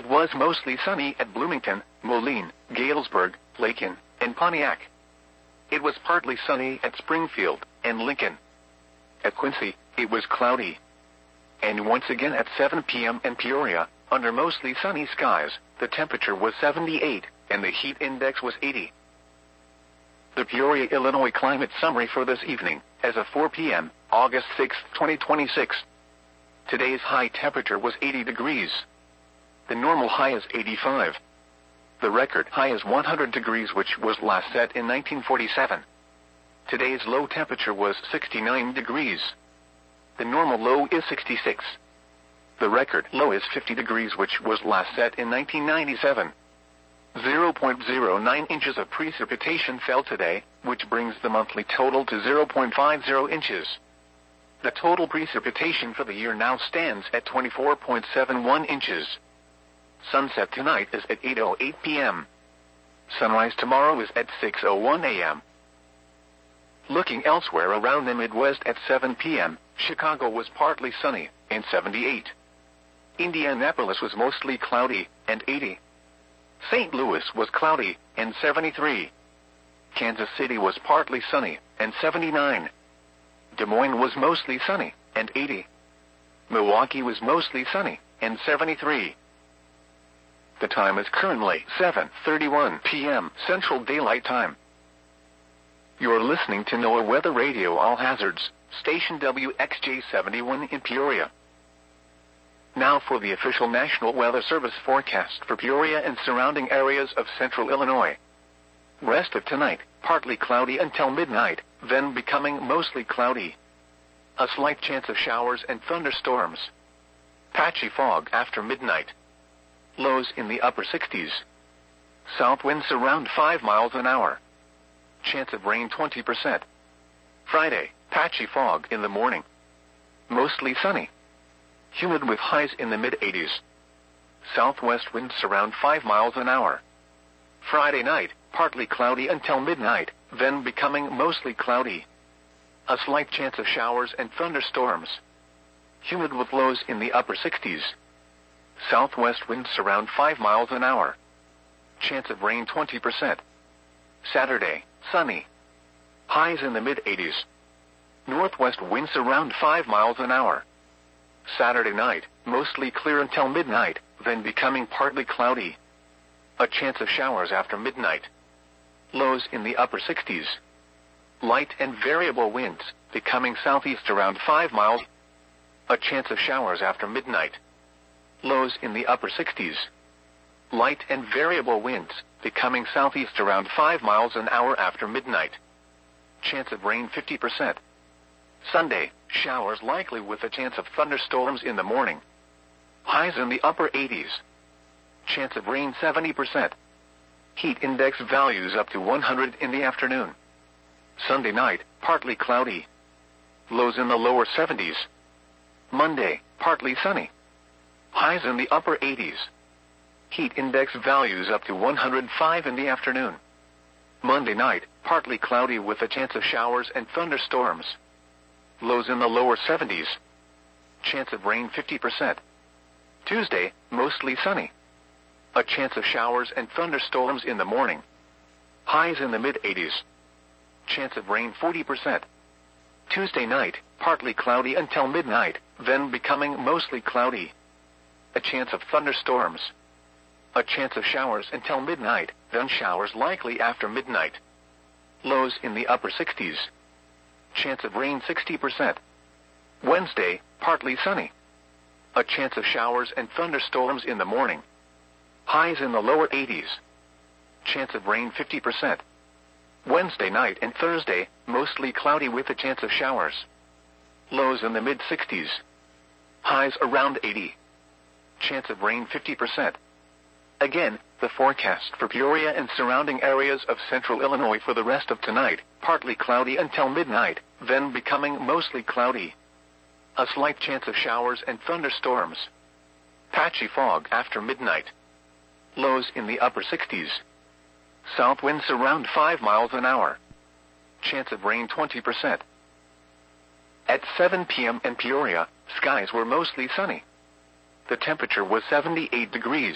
It was mostly sunny at Bloomington, Moline, Galesburg, Lakin, and Pontiac. It was partly sunny at Springfield and Lincoln. At Quincy, it was cloudy. And once again at 7 p.m. in Peoria, under mostly sunny skies, the temperature was 78, and the heat index was 80. The Peoria, Illinois climate summary for this evening, as of 4 p.m., August 6, 2026. Today's high temperature was 80 degrees. The normal high is 85. The record high is 100 degrees, which was last set in 1947. Today's low temperature was 69 degrees. The normal low is 66. The record low is 50 degrees, which was last set in 1997. 0.09 inches of precipitation fell today, which brings the monthly total to 0.50 inches. The total precipitation for the year now stands at 24.71 inches. Sunset tonight is at 8:08 p.m. Sunrise tomorrow is at 6:01 a.m. Looking elsewhere around the Midwest at 7 p.m., Chicago was partly sunny, and 78. Indianapolis was mostly cloudy, and 80. St. Louis was cloudy, and 73. Kansas City was partly sunny, and 79. Des Moines was mostly sunny, and 80. Milwaukee was mostly sunny, and 73. The time is currently 7:31 p.m. Central Daylight Time. You're listening to NOAA Weather Radio All Hazards, station WXJ71 in Peoria. Now for the official National Weather Service forecast for Peoria and surrounding areas of central Illinois. Rest of tonight, partly cloudy until midnight, then becoming mostly cloudy. A slight chance of showers and thunderstorms. Patchy fog after midnight. Lows in the upper 60s. South winds around 5 miles an hour. Chance of rain 20%. Friday, patchy fog in the morning. Mostly sunny. Humid with highs in the mid-80s. Southwest winds around 5 miles an hour. Friday night, partly cloudy until midnight, then becoming mostly cloudy. A slight chance of showers and thunderstorms. Humid with lows in the upper 60s. Southwest winds around 5 miles an hour. Chance of rain 20%. Saturday, sunny. Highs in the mid-80s. Northwest winds around 5 miles an hour. Saturday night, mostly clear until midnight, then becoming partly cloudy. A chance of showers after midnight. Lows in the upper 60s. Light and variable winds, becoming southeast around 5 miles. A chance of showers after midnight. Lows in the upper 60s. Light and variable winds, becoming southeast around 5 miles an hour after midnight. Chance of rain 50%. Sunday, showers likely with a chance of thunderstorms in the morning. Highs in the upper 80s. Chance of rain 70%. Heat index values up to 100 in the afternoon. Sunday night, partly cloudy. Lows in the lower 70s. Monday, partly sunny. Highs in the upper 80s. Heat index values up to 105 in the afternoon. Monday night, partly cloudy with a chance of showers and thunderstorms. Lows in the lower 70s. Chance of rain 50%. Tuesday, mostly sunny. A chance of showers and thunderstorms in the morning. Highs in the mid-80s. Chance of rain 40%. Tuesday night, partly cloudy until midnight, then becoming mostly cloudy. A chance of thunderstorms. A chance of showers until midnight, then showers likely after midnight. Lows in the upper 60s. Chance of rain 60%. Wednesday, partly sunny. A chance of showers and thunderstorms in the morning. Highs in the lower 80s. Chance of rain 50%. Wednesday night and Thursday, mostly cloudy with a chance of showers. Lows in the mid-60s. Highs around 80. Chance of rain 50%. Again, the forecast for Peoria and surrounding areas of central Illinois for the rest of tonight, partly cloudy until midnight, then becoming mostly cloudy. A slight chance of showers and thunderstorms. Patchy fog after midnight. Lows in the upper 60s. South winds around 5 miles an hour. Chance of rain 20%. At 7 p.m. in Peoria, skies were mostly sunny. The temperature was 78 degrees.